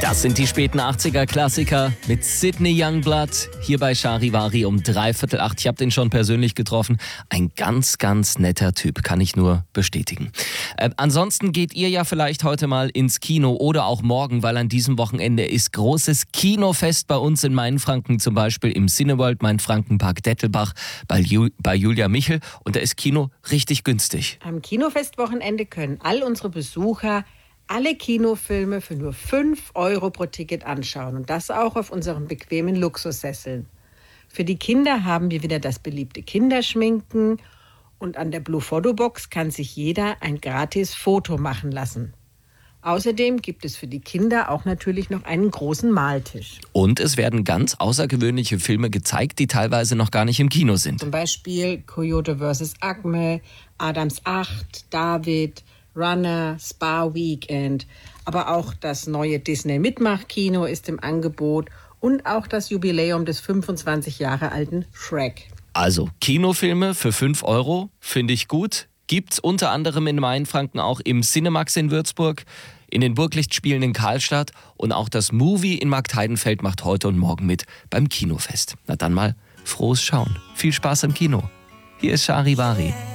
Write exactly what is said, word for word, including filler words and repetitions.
Das sind die späten achtziger-Klassiker mit Sydney Youngblood hier bei Charivari um dreiviertel acht. Ich habe den schon persönlich getroffen. Ein ganz, ganz netter Typ, kann ich nur bestätigen. Äh, ansonsten geht ihr ja vielleicht heute mal ins Kino oder auch morgen, weil an diesem Wochenende ist großes Kinofest bei uns in Mainfranken, zum Beispiel im Cineworld Mainfrankenpark Dettelbach bei, Ju- bei Julia Michel. Und da ist Kino richtig günstig. Am Kinofestwochenende können all unsere Besucher alle Kinofilme für nur fünf Euro pro Ticket anschauen und das auch auf unseren bequemen Luxussesseln. Für die Kinder haben wir wieder das beliebte Kinderschminken und an der Blue Photo Box kann sich jeder ein gratis Foto machen lassen. Außerdem gibt es für die Kinder auch natürlich noch einen großen Maltisch. Und es werden ganz außergewöhnliche Filme gezeigt, die teilweise noch gar nicht im Kino sind. Zum Beispiel Coyote versus. Acme, Adams acht, David, Runner, Spa Weekend. Aber auch das neue Disney-Mitmachkino ist im Angebot und auch das Jubiläum des fünfundzwanzig Jahre alten Shrek. Also Kinofilme für fünf Euro, finde ich gut. Gibt's unter anderem in Mainfranken auch im Cinemax in Würzburg, in den Burglichtspielen in Karlstadt und auch das Movie in Marktheidenfeld macht heute und morgen mit beim Kinofest. Na dann mal frohes Schauen. Viel Spaß im Kino. Hier ist Charivari.